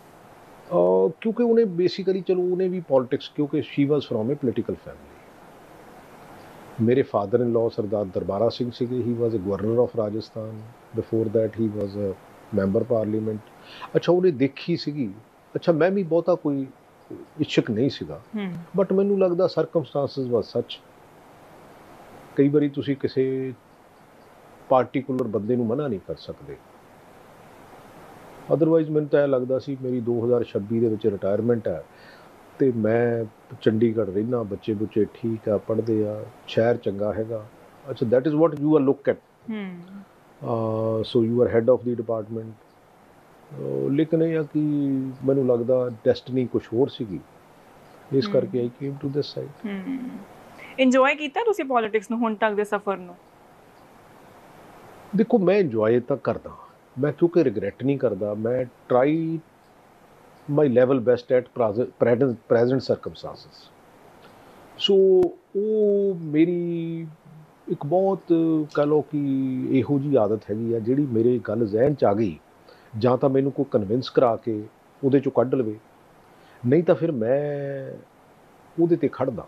ਕਿਉਂਕਿ ਉਹਨੇ ਬੇਸਿਕਲੀ ਚਲੋ ਉਹਨੇ ਵੀ ਪੋਲਿਟਿਕਸ, ਕਿਉਂਕਿ ਸ਼ੀ ਵਾਜ਼ ਫਰੋਮ ਏ ਪੋਲੀਟੀਕਲ ਫੈਮਿਲੀ। ਮੇਰੇ ਫਾਦਰ ਇਨ ਲਾਅ ਸਰਦਾਰ ਦਰਬਾਰਾ ਸਿੰਘ ਸੀਗੇ, ਹੀ ਵਾਜ਼ ਅ governor of Rajasthan, before that he was a member parliament. ਅੱਛਾ ਉਹਨੇ ਦੇਖੀ ਸੀਗੀ। ਅੱਛਾ ਮੈਂ ਵੀ ਬਹੁਤਾ ਕੋਈ ਇੱਛੁਕ ਨਹੀਂ ਸੀਗਾ, ਬਟ ਮੈਨੂੰ ਲੱਗਦਾ ਸਰਕਮਸਟੈਂਸਸ ਵਾਜ਼ ਸੱਚ। ਕਈ ਵਾਰੀ ਤੁਸੀਂ ਕਿਸੇ ਪਾਰਟੀਕੂਲਰ ਬੰਦੇ ਨੂੰ ਮਨਾ ਨਹੀਂ ਕਰ ਸਕਦੇ। ਅਦਰਵਾਈਜ਼ ਮੈਨੂੰ ਤਾਂ ਇਹ ਲੱਗਦਾ ਸੀ ਮੇਰੀ 2026 ਦੇ ਵਿੱਚ ਰਿਟਾਇਰਮੈਂਟ ਹੈ ਅਤੇ ਮੈਂ ਚੰਡੀਗੜ੍ਹ ਰਹਿੰਦਾ, ਬੱਚੇ ਬੁੱਚੇ ਠੀਕ ਆ, ਪੜ੍ਹਦੇ ਆ, ਸ਼ਹਿਰ ਚੰਗਾ ਹੈਗਾ। ਅੱਛਾ that is what you are look at, so you are head of the department. ਲੇਕਿਨ ਇਹ ਆ ਕਿ ਮੈਨੂੰ ਲੱਗਦਾ ਡੈਸਟਨੀ ਕੁਛ ਹੋਰ ਸੀਗੀ, ਇਸ ਕਰਕੇ ਆਈ came to this side. Enjoy ਕੀਤਾ ਤੁਸੀਂ ਪੋਲਿਟਿਕਸ ਨੂੰ ਹੁਣ ਤੱਕ ਦੇ ਸਫ਼ਰ ਨੂੰ? ਦੇਖੋ ਮੈਂ ਇੰਜੋਏ ਤਾਂ ਕਰਦਾ, ਮੈਂ ਕਿਉਂਕਿ ਰਿਗਰੈਟ ਨਹੀਂ ਕਰਦਾ। ਮੈਂ try my level best at present circumstances. ਸੋ ਉਹ ਮੇਰੀ ਇੱਕ ਬਹੁਤ ਕਹਿ ਲਓ ਕਿ ਇਹੋ ਜਿਹੀ ਆਦਤ ਹੈਗੀ ਆ ਜਿਹੜੀ ਮੇਰੇ ਗੱਲ ਜ਼ਹਿਨ 'ਚ ਆ ਗਈ, ਜਾਂ ਤਾਂ ਮੈਨੂੰ ਕੋਈ ਕਨਵਿੰਸ ਕਰਾ ਕੇ ਉਹਦੇ 'ਚੋਂ ਕੱਢ ਲਵੇ, ਨਹੀਂ ਤਾਂ ਫਿਰ ਮੈਂ ਉਹਦੇ 'ਤੇ ਖੜ੍ਹਦਾ।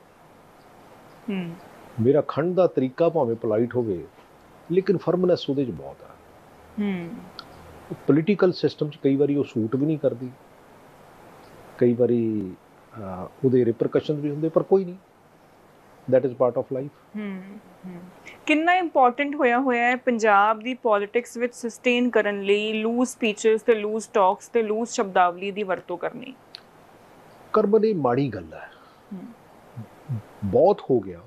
ਮੇਰਾ ਖੜ੍ਹਨ ਦਾ ਤਰੀਕਾ ਭਾਵੇਂ ਪੋਲਾਈਟ ਹੋਵੇ, ਲੇਕਿਨ ਫਰਮਨੈਸ ਉਹਦੇ 'ਚ ਬਹੁਤ ਆ। ਪੋਲੀਟੀਕਲ ਸਿਸਟਮ 'ਚ ਕਈ ਵਾਰੀ ਉਹ ਸੂਟ ਵੀ ਨਹੀਂ ਕਰਦੀ, ਕਈ ਵਾਰੀ ਉਹਦੇ ਰਿਪਰਕਸ਼ਨ ਵੀ ਹੁੰਦੇ, ਪਰ ਕੋਈ ਨਹੀਂ, that is part of life. ਕਿੰਨਾ ਇੰਪੋਰਟੈਂਟ ਹੋਇਆ ਹੈ ਪੰਜਾਬ ਦੀ ਪੋਲਿਟਿਕਸ ਵਿੱਚ ਸਸਟੇਨ ਕਰਨ ਲਈ ਲੂਜ਼ ਸਪੀਚਸ ਤੇ ਲੂਜ਼ ਟਾਕਸ ਤੇ ਲੂਜ਼ ਸ਼ਬਦਾਵਲੀ ਦੀ ਵਰਤੋਂ ਕਰਨੀ? ਕਰਮਨ ਇਹ ਮਾੜੀ ਗੱਲ ਹੈ, ਬਹੁਤ ਹੋ ਗਿਆ।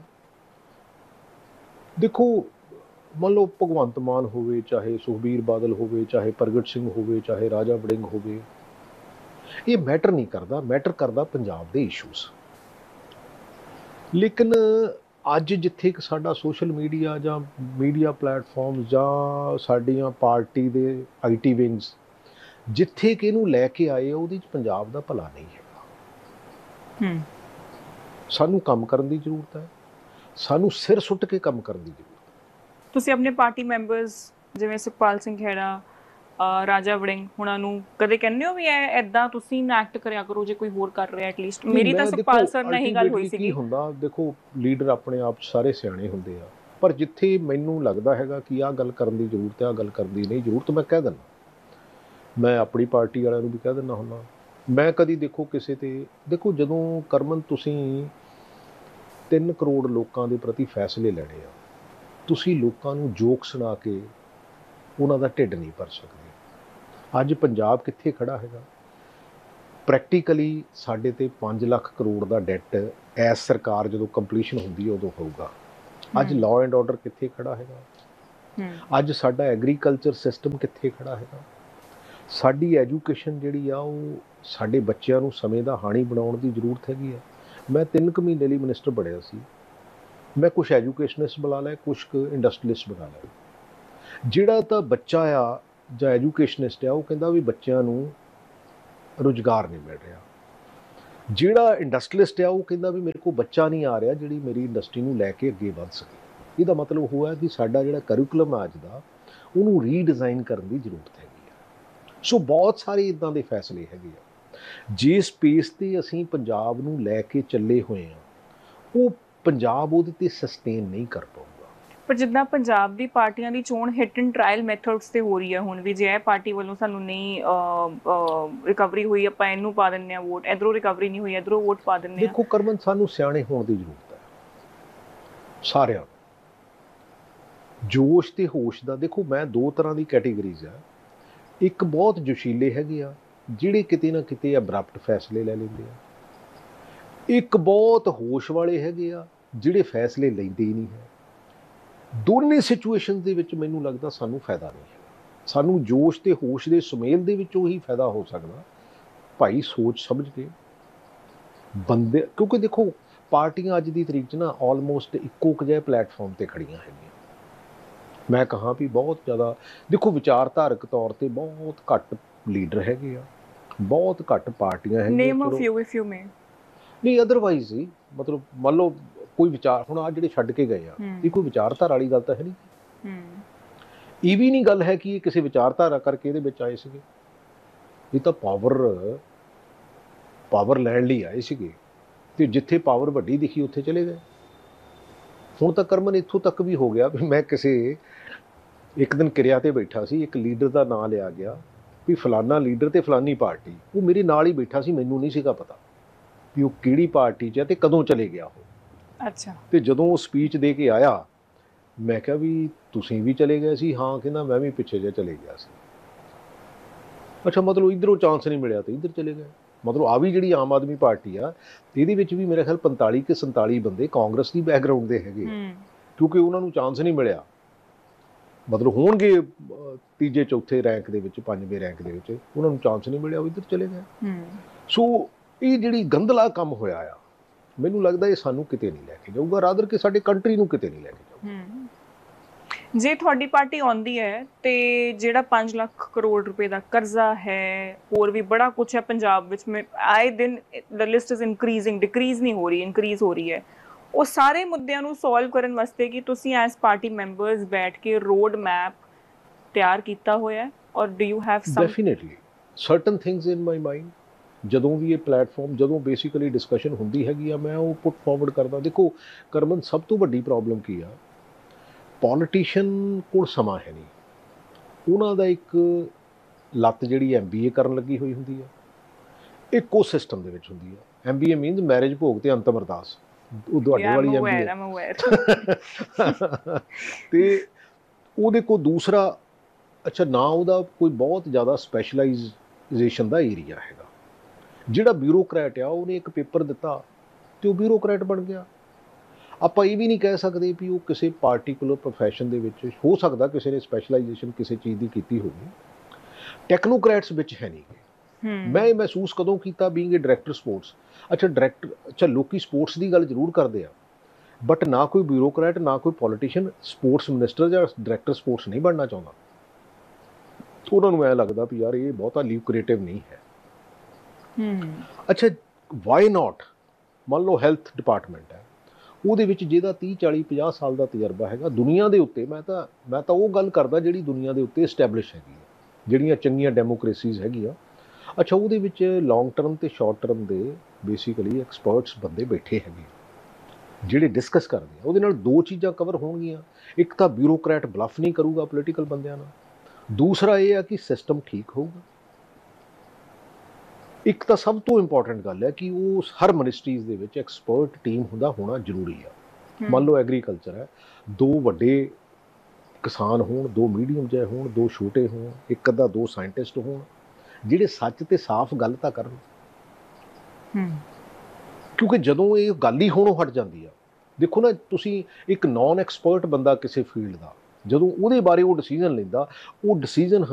ਦੇਖੋ ਮੰਨ ਲਓ ਭਗਵੰਤ ਮਾਨ ਹੋਵੇ, ਚਾਹੇ ਸੁਖਬੀਰ ਬਾਦਲ ਹੋਵੇ, ਚਾਹੇ ਪ੍ਰਗਟ ਸਿੰਘ ਹੋਵੇ, ਚਾਹੇ ਰਾਜਾ ਵੜਿੰਗ ਹੋਵੇ, ਇਹ ਮੈਟਰ ਨਹੀਂ ਕਰਦਾ, ਮੈਟਰ ਕਰਦਾ ਪੰਜਾਬ ਦੇ ਇਸ਼ੂਜ਼। ਲੇਕਿਨ ਅੱਜ ਜਿੱਥੇ ਕਿ ਸਾਡਾ ਸੋਸ਼ਲ ਮੀਡੀਆ ਜਾਂ ਮੀਡੀਆ ਪਲੇਟਫਾਰਮ ਜਾਂ ਸਾਡੀਆਂ ਪਾਰਟੀ ਦੇ IT ਵਿੰਗਸ ਜਿੱਥੇ ਕਿ ਇਹਨੂੰ ਲੈ ਕੇ ਆਏ, ਉਹਦੇ 'ਚ ਪੰਜਾਬ ਦਾ ਭਲਾ ਨਹੀਂ ਹੈਗਾ। ਸਾਨੂੰ ਕੰਮ ਕਰਨ ਦੀ ਜ਼ਰੂਰਤ ਹੈ, ਸਾਨੂੰ ਸਿਰ ਸੁੱਟ ਕੇ ਕੰਮ ਕਰਨ ਦੀ ਜ਼ਰੂਰਤ ਹੈ। ਤੁਸੀਂ ਆਪਣੇ ਪਾਰਟੀ ਮੈਂਬਰਸ ਜਿਵੇਂ ਸੁਖਪਾਲ ਸਿੰਘ ਖਹਿਰਾ, ਰਾਜਾ ਵੜਿੰਗ ਹੁਣਾਂ ਨੂੰ ਕਦੇ ਕਹਿੰਦੇ ਹੋ ਵੀ ਐਦਾਂ ਤੁਸੀਂ ਨਾ ਐਕਟ ਕਰਿਆ ਕਰੋ ਜੇ ਕੋਈ ਹੋਰ ਕਰ ਰਿਹਾ? ਐਟਲੀਸਟ ਮੇਰੀ ਤਾਂ ਸੁਖਪਾਲ ਸਰ ਨਾਲ ਇਹੀ ਗੱਲ ਹੋਈ ਸੀਗੀ। ਕੀ ਹੁੰਦਾ, ਦੇਖੋ ਲੀਡਰ ਆਪਣੇ ਆਪ ਸਾਰੇ ਸਿਆਣੇ ਹੁੰਦੇ ਆ, ਪਰ ਜਿੱਥੇ ਮੈਨੂੰ ਲੱਗਦਾ ਹੈਗਾ ਕਿ ਆਹ ਗੱਲ ਕਰਨ ਦੀ ਜ਼ਰੂਰਤ ਹੈ, ਆਹ ਗੱਲ ਕਰਨ ਦੀ ਨਹੀਂ ਜ਼ਰੂਰਤ, ਮੈਂ ਕਹਿ ਦਿੰਦਾ। ਮੈਂ ਆਪਣੀ ਪਾਰਟੀ ਵਾਲਿਆਂ ਨੂੰ ਵੀ ਕਹਿ ਦਿੰਦਾ ਹੁੰਦਾ। ਮੈਂ ਕਦੀ ਦੇਖੋ ਕਿਸੇ 'ਤੇ, ਦੇਖੋ ਜਦੋਂ ਕਰਮਨ ਤੁਸੀਂ 3 ਕਰੋੜ ਲੋਕਾਂ ਦੇ ਪ੍ਰਤੀ ਫੈਸਲੇ ਲੈਣੇ ਆ, ਤੁਸੀਂ ਲੋਕਾਂ ਨੂੰ ਜੋਕ ਸੁਣਾ ਕੇ ਉਹਨਾਂ ਦਾ ਢਿੱਡ ਨਹੀਂ ਭਰ ਸਕਦੇ। ਅੱਜ ਪੰਜਾਬ ਕਿੱਥੇ ਖੜਾ ਹੈਗਾ? ਪ੍ਰੈਕਟੀਕਲੀ ਸਾਡੇ 'ਤੇ 5 ਲੱਖ ਕਰੋੜ ਦਾ ਡੈਟ ਐਸ ਸਰਕਾਰ ਜਦੋਂ ਕੰਪਲੀਸ਼ਨ ਹੁੰਦੀ ਹੈ ਉਦੋਂ ਹੋਊਗਾ। ਅੱਜ ਲਾਅ ਐਂਡ ਆਰਡਰ ਕਿੱਥੇ ਖੜਾ ਹੈਗਾ, ਅੱਜ ਸਾਡਾ ਐਗਰੀਕਲਚਰ ਸਿਸਟਮ ਕਿੱਥੇ ਖੜਾ ਹੈਗਾ, ਸਾਡੀ ਐਜੂਕੇਸ਼ਨ ਜਿਹੜੀ ਆ ਉਹ ਸਾਡੇ ਬੱਚਿਆਂ ਨੂੰ ਸਮੇਂ ਦਾ ਹਾਣੀ ਬਣਾਉਣ ਦੀ ਜ਼ਰੂਰਤ ਹੈਗੀ ਹੈ। ਮੈਂ 3 ਕੁ ਮਹੀਨੇ ਲਈ ਮਿਨਿਸਟਰ ਬਣਿਆ ਸੀ, ਮੈਂ ਕੁਛ ਐਜੂਕੇਸ਼ਨਿਸਟ ਬੁਲਾ ਲਏ, ਕੁਛ ਕੁ ਇੰਡਸਟਰੀਲਿਸਟ ਬੁਲਾ ਲਏ। ਜਿਹੜਾ ਤਾਂ ਬੱਚਾ ਆ ਜਾਂ ਐਜੂਕੇਸ਼ਨਿਸਟ ਆ ਉਹ ਕਹਿੰਦਾ ਵੀ ਬੱਚਿਆਂ ਨੂੰ ਰੁਜ਼ਗਾਰ ਨਹੀਂ ਮਿਲ ਰਿਹਾ, ਜਿਹੜਾ ਇੰਡਸਟਰੀਲਿਸਟ ਆ ਉਹ ਕਹਿੰਦਾ ਵੀ ਮੇਰੇ ਕੋਲ ਬੱਚਾ ਨਹੀਂ ਆ ਰਿਹਾ ਜਿਹੜੀ ਮੇਰੀ ਇੰਡਸਟਰੀ ਨੂੰ ਲੈ ਕੇ ਅੱਗੇ ਵੱਧ ਸਕੇ। ਇਹਦਾ ਮਤਲਬ ਉਹ ਹੈ ਕਿ ਸਾਡਾ ਜਿਹੜਾ ਕਰਿਕੂਲਮ ਆ ਅੱਜ ਦਾ ਉਹਨੂੰ ਰੀਡਿਜ਼ਾਈਨ ਕਰਨ ਦੀ ਜ਼ਰੂਰਤ ਹੈਗੀ ਆ। ਸੋ ਬਹੁਤ ਸਾਰੇ ਇੱਦਾਂ ਦੇ ਫੈਸਲੇ ਹੈਗੇ ਆ ਜਿਸ ਸਪੇਸ 'ਤੇ ਅਸੀਂ ਪੰਜਾਬ ਨੂੰ ਲੈ ਕੇ ਚੱਲੇ ਹੋਏ ਹਾਂ ਉਹ ਪੰਜਾਬ ਉਹਦੇ 'ਤੇ ਸਸਟੇਨ ਨਹੀਂ ਕਰ ਪਾਊਗਾ। ਪਰ ਜਿੱਦਾਂ ਪੰਜਾਬ ਦੀ ਪਾਰਟੀਆਂ ਦੀ ਚੋਣ ਹਿੱਟ ਐਂਡ ਟ੍ਰਾਇਲ ਮੈਥਡਸ ਤੇ ਹੋ ਰਹੀ ਹੈ ਹੁਣ ਵੀ, ਜੇ ਇਹ ਪਾਰਟੀ ਵੱਲੋਂ ਸਾਨੂੰ ਨਹੀਂ ਰਿਕਵਰੀ ਹੋਈ ਆਪਾਂ ਇਹਨੂੰ ਪਾ ਦਿੰਦੇ ਹਾਂ ਵੋਟ, ਇਧਰੋਂ ਰਿਕਵਰੀ ਨਹੀਂ ਹੋਈ ਇਧਰੋਂ ਵੋਟ ਪਾ ਦਿੰਦੇ ਹਾਂ। ਦੇਖੋ ਕਰਮਨ, ਸਾਨੂੰ ਸਿਆਣੇ ਹੋਣ ਦੀ ਜ਼ਰੂਰਤ ਹੈ ਸਾਰਿਆਂ ਨੂੰ, ਜੋਸ਼ ਤੇ ਹੋਸ਼ ਦਾ। ਦੇਖੋ ਮੈਂ 2 ਤਰ੍ਹਾਂ ਦੀ ਕੈਟੇਗਰੀਜ਼ ਆ, ਇੱਕ ਬਹੁਤ ਜੋਸ਼ੀਲੇ ਹੈਗੇ ਆ ਜਿਹੜੇ ਕਿਤੇ ਨਾ ਕਿਤੇ ਅਬਰਪਟ ਫੈਸਲੇ ਲੈ ਲੈਂਦੇ ਆ, ਇੱਕ ਬਹੁਤ ਹੋਸ਼ ਵਾਲੇ ਹੈਗੇ ਆ ਜਿਹੜੇ ਫੈਸਲੇ ਲੈਂਦੇ ਹੀ ਨਹੀਂ ਹੈ। ਦੋਨੇ ਸਿਚੁਏਸ਼ਨ ਦੇ ਵਿੱਚ ਮੈਨੂੰ ਲੱਗਦਾ ਸਾਨੂੰ ਫਾਇਦਾ ਨਹੀਂ ਹੈ। ਸਾਨੂੰ ਜੋਸ਼ ਤੇ ਹੋਸ਼ ਦੇ ਸੁਮੇਲ ਦੇ ਵਿੱਚੋਂ ਹੀ ਫਾਇਦਾ ਹੋ ਸਕਦਾ ਭਾਈ, ਸੋਚ ਸਮਝ ਕੇ ਬੰਦੇ, ਕਿਉਂਕਿ ਦੇਖੋ ਪਾਰਟੀਆਂ ਅੱਜ ਦੀ ਤਰੀਕ 'ਚ ਨਾ ਆਲਮੋਸਟ ਇੱਕੋ ਜਿਹੇ ਪਲੇਟਫਾਰਮ ਤੇ ਖੜੀਆਂ ਹੈਗੀਆਂ। ਮੈਂ ਕਹਾਂ ਵੀ ਬਹੁਤ ਜ਼ਿਆਦਾ ਦੇਖੋ ਵਿਚਾਰਧਾਰਕ ਤੌਰ ਤੇ ਬਹੁਤ ਘੱਟ ਲੀਡਰ ਹੈਗੇ ਆ, ਬਹੁਤ ਘੱਟ ਪਾਰਟੀਆਂ ਹੈਗੀਆਂ। ਨੇਮ ਅ ਫਿਊ ਇਫ ਯੂ ਮੇ। ਨਹੀਂ ਅਦਰਵਾਈਜ਼ ਹੀ ਮਤਲਬ ਮੰਨ ਲਓ ਕੋਈ ਵਿਚਾਰ, ਹੁਣ ਆ ਜਿਹੜੇ ਛੱਡ ਕੇ ਗਏ ਆ ਇਹ ਕੋਈ ਵਿਚਾਰਧਾਰਾ ਵਾਲੀ ਗੱਲ ਤਾਂ ਹੈ ਨਹੀਂ। ਇਹ ਵੀ ਨਹੀਂ ਗੱਲ ਹੈ ਕਿ ਇਹ ਕਿਸੇ ਵਿਚਾਰਧਾਰਾ ਕਰਕੇ ਇਹਦੇ ਵਿੱਚ ਆਏ ਸੀਗੇ, ਇਹ ਤਾਂ ਪਾਵਰ ਲੈਣ ਲਈ ਆਏ ਸੀਗੇ ਤੇ ਜਿੱਥੇ ਪਾਵਰ ਵੱਡੀ ਦਿਖੀ ਉੱਥੇ ਚਲੇ ਗਏ। ਹੁਣ ਤਾਂ ਕਰਮਨ ਇੱਥੋਂ ਤੱਕ ਵੀ ਹੋ ਗਿਆ ਵੀ ਮੈਂ ਕਿਸੇ ਇੱਕ ਦਿਨ ਕਿਰਿਆ ਤੇ ਬੈਠਾ ਸੀ, ਇੱਕ ਲੀਡਰ ਦਾ ਨਾਂ ਲਿਆ ਗਿਆ ਵੀ ਫਲਾਨਾ ਲੀਡਰ ਤੇ ਫਲਾਨੀ ਪਾਰਟੀ, ਉਹ ਮੇਰੇ ਨਾਲ ਹੀ ਬੈਠਾ ਸੀ, ਮੈਨੂੰ ਨਹੀਂ ਸੀਗਾ ਪਤਾ ਵੀ ਉਹ ਕਿਹੜੀ ਪਾਰਟੀ 'ਚ ਹੈ ਤੇ ਕਦੋਂ ਚਲੇ ਗਿਆ ਉਹ। ਅੱਛਾ। ਤੇ ਜਦੋਂ ਉਹ ਸਪੀਚ ਦੇ ਕੇ ਆਇਆ ਮੈਂ ਕਿਹਾ ਵੀ ਤੁਸੀਂ ਵੀ ਚਲੇ ਗਏ ਸੀ? ਹਾਂ ਕਹਿੰਦਾ ਮੈਂ ਵੀ ਪਿੱਛੇ ਜਿਹਾ ਚਲੇ ਗਿਆ ਸੀ। ਅੱਛਾ, ਮਤਲਬ ਇੱਧਰੋਂ ਚਾਂਸ ਨਹੀਂ ਮਿਲਿਆ ਤੇ ਇੱਧਰ ਚਲੇ ਗਏ। ਮਤਲਬ ਆ ਵੀ ਜਿਹੜੀ ਆਮ ਆਦਮੀ ਪਾਰਟੀ ਆ ਇਹਦੇ ਵਿੱਚ ਵੀ ਮੇਰੇ ਖਿਆਲ 45 ਕਿ 47 ਬੰਦੇ ਕਾਂਗਰਸ ਦੀ ਬੈਕਗਰਾਊਂਡ ਦੇ ਹੈਗੇ, ਕਿਉਂਕਿ ਉਹਨਾਂ ਨੂੰ ਚਾਂਸ ਨਹੀਂ ਮਿਲਿਆ। ਮਤਲਬ ਹੋਣਗੇ 3 4 ਰੈਂਕ ਦੇ ਵਿੱਚ, 5ਵੇਂ ਰੈਂਕ ਦੇ ਵਿੱਚ, ਉਹਨਾਂ ਨੂੰ ਚਾਂਸ ਨਹੀਂ ਮਿਲਿਆ, ਉਹ ਇੱਧਰ ਚਲੇ ਗਏ। ਸੋ ਇਹ ਜਿਹੜੀ ਗੰਦਲਾ ਕੰਮ ਹੋਇਆ ਆ, ਮੈਨੂੰ ਲੱਗਦਾ ਇਹ ਸਾਨੂੰ ਕਿਤੇ ਨਹੀਂ ਲੈ ਕੇ ਜਾਊਗਾ, ਰਾਦਰ ਕਿ ਸਾਡੇ ਕੰਟਰੀ ਨੂੰ ਕਿਤੇ ਨਹੀਂ ਲੈ ਕੇ ਜਾਊਗਾ। ਜੇ ਤੁਹਾਡੀ ਪਾਰਟੀ ਆਉਂਦੀ ਹੈ ਤੇ ਜਿਹੜਾ 5 ਲੱਖ ਕਰੋੜ ਰੁਪਏ ਦਾ ਕਰਜ਼ਾ ਹੈ, ਹੋਰ ਵੀ ਬੜਾ ਕੁਝ ਹੈ ਪੰਜਾਬ ਵਿੱਚ, ਆਏ ਦਿਨ ਦ ਲਿਸਟ ਇਜ਼ ਇਨਕਰੀਜ਼ਿੰਗ, ਡਿਕਰੀਜ਼ ਨਹੀਂ ਹੋ ਰਹੀ, ਇਨਕਰੀਜ਼ ਹੋ ਰਹੀ ਹੈ, ਉਹ ਸਾਰੇ ਮੁੱਦਿਆਂ ਨੂੰ ਸੋਲਵ ਕਰਨ ਵਾਸਤੇ ਕਿ ਤੁਸੀਂ ਐਜ਼ ਪਾਰਟੀ ਮੈਂਬਰਸ ਬੈਠ ਕੇ ਰੋਡ ਮੈਪ ਤਿਆਰ ਕੀਤਾ ਹੋਇਆ, ਔਰ do you have some? Definitely certain things in my mind. ਜਦੋਂ ਵੀ ਇਹ ਪਲੇਟਫਾਰਮ, ਜਦੋਂ ਬੇਸਿਕਲੀ ਡਿਸਕਸ਼ਨ ਹੁੰਦੀ ਹੈਗੀ ਆ, ਮੈਂ ਉਹ ਪੁੱਟ ਫਾਰਵਰਡ ਕਰਦਾ। ਦੇਖੋ ਕਰਮਨ, ਸਭ ਤੋਂ ਵੱਡੀ ਪ੍ਰੋਬਲਮ ਕੀ ਆ, ਪੋਲੀਟੀਸ਼ੀਅਨ ਕੋਲ ਸਮਾਂ ਹੈ ਨਹੀਂ। ਉਹਨਾਂ ਦਾ ਇੱਕ ਲੱਤ ਜਿਹੜੀ MBA ਕਰਨ ਲੱਗੀ ਹੋਈ ਹੁੰਦੀ ਆ, ਇੱਕੋ ਸਿਸਟਮ ਦੇ ਵਿੱਚ ਹੁੰਦੀ ਆ। MBA ਮੀਨਸ ਮੈਰਿਜ ਭੋਗ ਤੇ ਅੰਤਮ ਅਰਦਾਸ, ਉਹ ਤੁਹਾਡੇ ਵਾਲੀ MBA ਤੇ ਉਹਦੇ ਕੋਲ ਦੂਸਰਾ, ਅੱਛਾ ਨਾ ਉਹਦਾ ਕੋਈ ਬਹੁਤ ਜ਼ਿਆਦਾ ਸਪੈਸ਼ਲਾਈਜੇਸ਼ਨ ਦਾ ਏਰੀਆ ਹੈਗਾ। ਜਿਹੜਾ ਬਿਊਰੋਕਰੈਟ ਆ ਉਹਨੇ ਇੱਕ ਪੇਪਰ ਦਿੱਤਾ ਤੇ ਉਹ ਬਿਊਰੋਕਰੈਟ ਬਣ ਗਿਆ। ਆਪਾਂ ਇਹ ਵੀ ਨਹੀਂ ਕਹਿ ਸਕਦੇ ਵੀ ਉਹ ਕਿਸੇ ਪਾਰਟੀਕੂਲਰ ਪ੍ਰੋਫੈਸ਼ਨ ਦੇ ਵਿੱਚ, ਹੋ ਸਕਦਾ ਕਿਸੇ ਨੇ ਸਪੈਸ਼ਲਾਈਜੇਸ਼ਨ ਕਿਸੇ ਚੀਜ਼ ਦੀ ਕੀਤੀ ਹੋਵੇ, ਟੈਕਨੋਕਰੈਟਸ ਵਿੱਚ ਹੈ ਨਹੀਂ। ਮੈਂ ਇਹ ਮਹਿਸੂਸ ਕਦੋਂ ਕੀਤਾ ਬੀਇੰਗ ਏ ਡਾਇਰੈਕਟਰ ਸਪੋਰਟਸ। ਅੱਛਾ ਲੋਕੀ ਸਪੋਰਟਸ ਦੀ ਗੱਲ ਜ਼ਰੂਰ ਕਰਦੇ ਆ, ਬਟ ਨਾ ਕੋਈ ਬਿਊਰੋਕਰੈਟ ਨਾ ਕੋਈ ਪੋਲੀਟੀਸ਼ੀਅਨ ਸਪੋਰਟਸ ਮਿਨਿਸਟਰ ਜਾਂ ਡਾਇਰੈਕਟਰ ਸਪੋਰਟਸ ਨਹੀਂ ਬਣਨਾ ਚਾਹੁੰਦਾ। ਉਹਨਾਂ ਨੂੰ ਐਂ ਲੱਗਦਾ ਵੀ ਯਾਰ ਇਹ ਬਹੁਤਾ ਲਿਊਕਰੇਟਿਵ ਨਹੀਂ ਹੈ। ਅੱਛਾ, ਵਾਈ ਨਾਟ, ਮੰਨ ਲਓ ਹੈਲਥ ਡਿਪਾਰਟਮੈਂਟ ਹੈ, ਉਹਦੇ ਵਿੱਚ ਜਿਹਦਾ 30 40 50 ਸਾਲ ਦਾ ਤਜਰਬਾ ਹੈਗਾ ਦੁਨੀਆ ਦੇ ਉੱਤੇ, ਮੈਂ ਤਾਂ ਉਹ ਗੱਲ ਕਰਦਾ ਜਿਹੜੀ ਦੁਨੀਆ ਦੇ ਉੱਤੇ ਇਸਟੈਬਲਿਸ਼ ਹੈਗੀ ਹੈ, ਜਿਹੜੀਆਂ ਚੰਗੀਆਂ ਡੈਮੋਕ੍ਰੇਸੀਜ਼ ਹੈਗੀਆਂ। ਅੱਛਾ, ਉਹਦੇ ਵਿੱਚ ਲੌਂਗ ਟਰਮ ਤੇ ਸ਼ਾਰਟ ਟਰਮ ਦੇ ਬੇਸਿਕਲੀ ਐਕਸਪਰਟਸ ਬੰਦੇ ਬੈਠੇ ਹੈਗੇ ਜਿਹੜੇ ਡਿਸਕਸ ਕਰਦੇ ਆ। ਉਹਦੇ ਨਾਲ 2 ਚੀਜ਼ਾਂ ਕਵਰ ਹੋਣਗੀਆਂ, ਇੱਕ ਤਾਂ ਬਿਊਰੋਕਰੈਟ ਬਲਫ ਨਹੀਂ ਕਰੂਗਾ ਪੋਲੀਟੀਕਲ ਬੰਦਿਆਂ ਨਾਲ, ਦੂਸਰਾ ਇਹ ਆ ਕਿ ਸਿਸਟਮ ਠੀਕ ਹੋਊਗਾ। ਇੱਕ ਤਾਂ ਸਭ ਤੋਂ ਇੰਪੋਰਟੈਂਟ ਗੱਲ ਹੈ ਕਿ ਉਹ ਹਰ ਮਿਨਿਸਟਰੀਜ਼ ਦੇ ਵਿੱਚ ਐਕਸਪਰਟ ਟੀਮ ਹੋਣਾ ਜ਼ਰੂਰੀ ਆ। ਮੰਨ ਲਓ ਐਗਰੀਕਲਚਰ ਹੈ, 2 ਵੱਡੇ ਕਿਸਾਨ ਹੋਣ, 2 ਮੀਡੀਅਮ ਜਿਹੇ ਹੋਣ, 2 ਛੋਟੇ ਹੋਣ, ਇੱਕ ਅੱਧਾ 2 ਸਾਇੰਟਿਸਟ ਹੋਣ, ਜਿਹੜੇ ਸੱਚ ਤੇ ਸਾਫ਼ ਗੱਲ ਤਾਂ ਕਰਨ। ਕਿਉਂਕਿ ਜਦੋਂ ਇਹ ਗੱਲ ਹੀ ਹੋਣੋਂ ਹਟ ਜਾਂਦੀ ਆ ਦੇਖੋ ਨਾ, ਤੁਸੀਂ ਇੱਕ ਨਾਨ ਐਕਸਪਰਟ ਬੰਦਾ ਕਿਸੇ ਫੀਲਡ ਦਾ, ਜਦੋਂ ਉਹਦੇ ਬਾਰੇ ਉਹ ਡਿਸੀਜਨ ਲੈਂਦਾ, ਉਹ ਡਿਸੀਜਨ